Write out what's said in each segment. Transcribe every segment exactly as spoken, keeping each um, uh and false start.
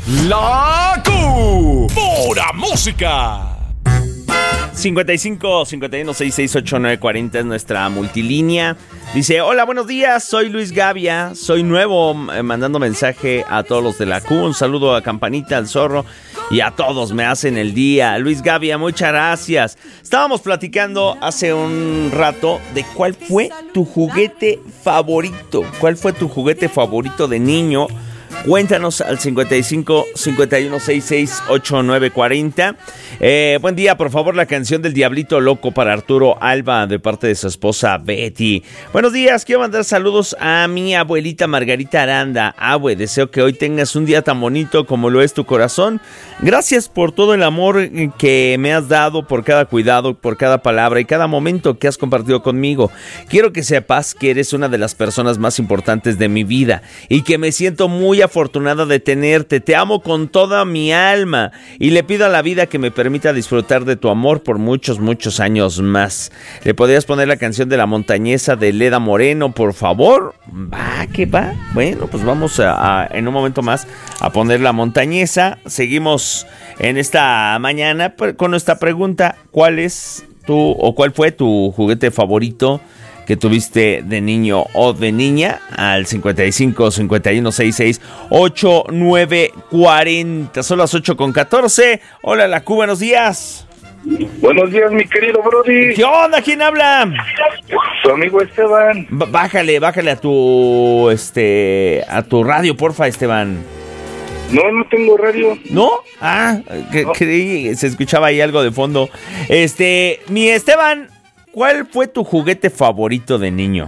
La Q. Pura música. cincuenta y cinco, cincuenta y uno, sesenta y seis, ochenta y nueve, cuarenta es nuestra multilínea. Dice, hola, buenos días, soy Luis Gavia, soy nuevo, eh, mandando mensaje a todos los de la Q, un saludo a Campanita, al Zorro y a todos, me hacen el día. Luis Gavia, muchas gracias. Estábamos platicando hace un rato de cuál fue tu juguete favorito, cuál fue tu juguete favorito de niño. Cuéntanos al cincuenta y cinco, cincuenta y uno, sesenta y seis, ochenta y nueve, cuarenta. Eh, buen día, por favor, la canción del Diablito Loco para Arturo Alba de parte de su esposa Betty. Buenos días, quiero mandar saludos a mi abuelita Margarita Aranda. Abue, deseo que hoy tengas un día tan bonito como lo es tu corazón. Gracias por todo el amor que me has dado, por cada cuidado, por cada palabra y cada momento que has compartido conmigo. Quiero que sepas que eres una de las personas más importantes de mi vida y que me siento muy afortunada de tenerte. Te amo con toda mi alma y le pido a la vida que me permita disfrutar de tu amor por muchos, muchos años más. ¿Le podrías poner la canción de La Montañesa de Leda Moreno, por favor? Va, que va. Bueno, pues vamos a, a en un momento más a poner La Montañesa. Seguimos en esta mañana con nuestra pregunta: ¿cuál es tu o cuál fue tu juguete favorito que tuviste de niño o de niña? Al cincuenta y cinco, cincuenta y uno, sesenta y seis, ochenta y nueve, cuarenta. Son las ocho con catorce. Hola, la Q, buenos días. Buenos días, mi querido Brody. ¿Qué onda? ¿Quién habla? Tu amigo Esteban. B- bájale, bájale a tu este a tu radio, porfa, Esteban. No, no tengo radio. ¿No? Ah, que, No. creí, se escuchaba ahí algo de fondo. Este, mi Esteban, ¿cuál fue tu juguete favorito de niño?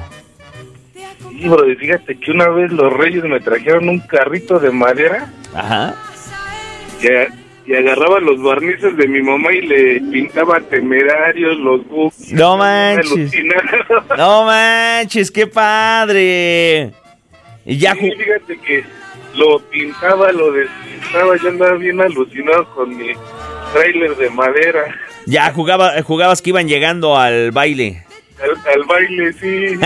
Sí, Brody, fíjate que una vez los Reyes me trajeron un carrito de madera. Ajá. Y, a- y agarraba los barnices de mi mamá y le pintaba Temerarios, los Books. No manches. No manches, qué padre. Y ya Sí, ju- fíjate que lo pintaba, lo despintaba, yo andaba bien alucinado con mi tráiler de madera. ya jugaba, jugabas que iban llegando al baile. Al, al baile, sí.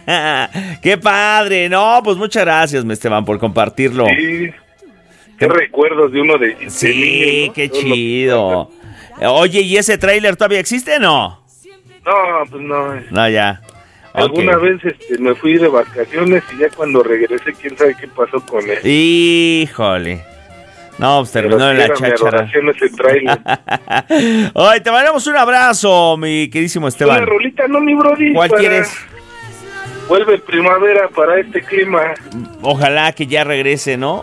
¡Qué padre! No, pues muchas gracias, mi Esteban, por compartirlo. Sí. Qué recuerdos de uno de, de Sí, niño, ¿no? qué Todo lo- chido. Oye, ¿y ese tráiler todavía existe o no? No, pues no. No, ya. Alguna Ok. vez este, me fui de vacaciones y ya cuando regresé, quién sabe qué pasó con él. Híjole. No, pues terminó Pero en sí la era mi cháchara. adoración ese tráiler. Ay, te mandamos un abrazo, mi queridísimo Una Esteban. rolita, ¿no, mi brody? ¿Cuál Para- quieres? Vuelve primavera para este clima. Ojalá que ya regrese, ¿no?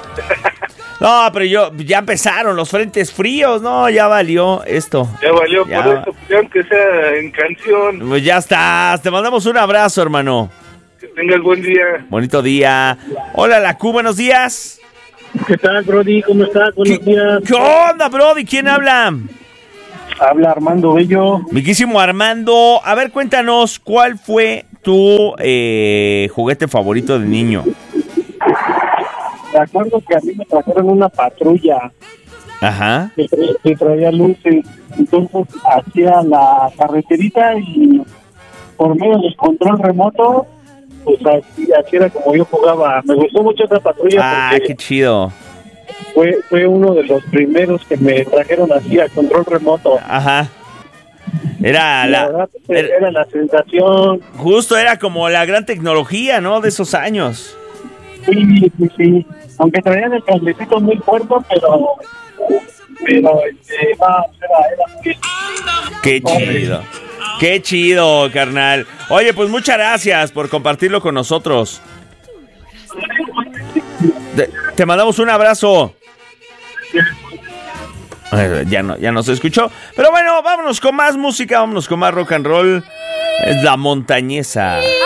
No, pero yo, ya empezaron los frentes fríos, no, ya valió esto. Ya valió Ya. por eso, pues, ya aunque sea en canción. Pues ya estás, te mandamos un abrazo, hermano. Que tengas buen día. Bonito día. Hola, la Q, buenos días. ¿Qué tal, Brody? ¿Cómo estás? Buenos días. ¿Qué onda, Brody? ¿Quién habla? Habla Armando Bello. Miquísimo Armando. A ver, cuéntanos, ¿cuál fue tu eh, juguete favorito de niño? Me acuerdo que a mí me trajeron una patrulla Ajá. que, tra- que traía luces. Entonces hacía la carreterita y por medio del control remoto, pues así, así era como yo jugaba. Me gustó mucho esa patrulla Ah, porque qué chido. fue, fue uno de los primeros que me trajeron así a control remoto. Ajá. Era Y la la... verdad, era- era la sensación. justo era como la gran tecnología, ¿no? De esos años. Sí, sí, sí. Aunque traían el cablecito muy fuerte, pero... Pero, este, no, era, era muy... Qué chido. Qué chido, carnal. Oye, pues muchas gracias por compartirlo con nosotros. Te, te mandamos un abrazo. Eh, Ya no, ya no se escuchó. Pero bueno, vámonos con más música, vámonos con más rock and roll. Es La Montañesa.